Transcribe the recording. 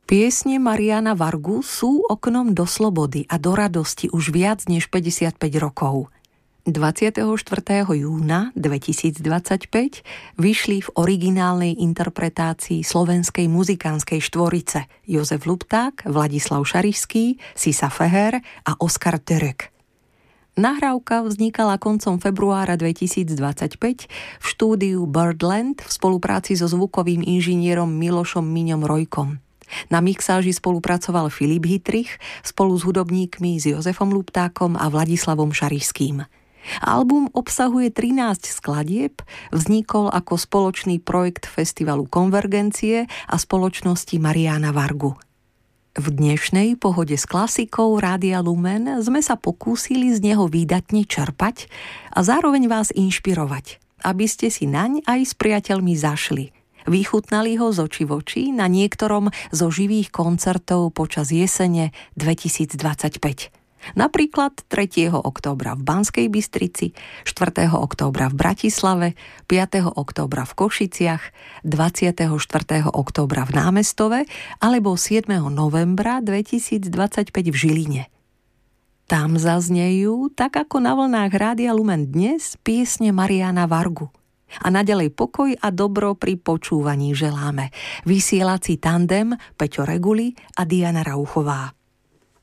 Piesne Mariana Vargu sú oknom do slobody a do radosti už viac než 55 rokov. 24. júna 2025 vyšli v originálnej interpretácii slovenskej muzikánskej štvorice Jozef Lupták, Vladislav Šarišský, Sisa Feher a Oskar Török. Nahrávka vznikala koncom februára 2025 v štúdiu Birdland v spolupráci so zvukovým inžinierom Milošom Miňom Rojkom. Na mixáži spolupracoval Filip Hytrich spolu s hudobníkmi s Jozefom Luptákom a Vladislavom Šarišským. Album obsahuje 13 skladieb, vznikol ako spoločný projekt festivalu Konvergencie a spoločnosti Mariana Vargu. V dnešnej Pohode s klasikou Rádia Lumen sme sa pokúsili z neho výdatne čerpať a zároveň vás inšpirovať, aby ste si naň aj s priateľmi zašli. Vychutnali ho z očí v oči na niektorom zo živých koncertov počas jesene 2025. Napríklad 3. októbra v Banskej Bystrici, 4. októbra v Bratislave, 5. októbra v Košiciach, 24. októbra v Námestove alebo 7. novembra 2025 v Žiline. Tam zaznejú, tak ako na vlnách Rádia Lumen dnes, piesne Mariana Vargu. A naďalej pokoj a dobro pri počúvaní želáme. Vysielací tandem Peťo Reguli a Diana Rauchová.